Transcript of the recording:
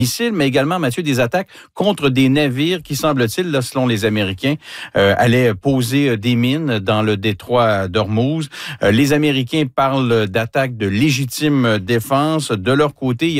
missiles, mais également, Mathieu, des attaques contre des navires qui, semble-t-il, là, selon les Américains, allaient poser des mines dans le détroit d'Ormuz. Les Américains parlent d'attaques de légitime défense. De leur côté,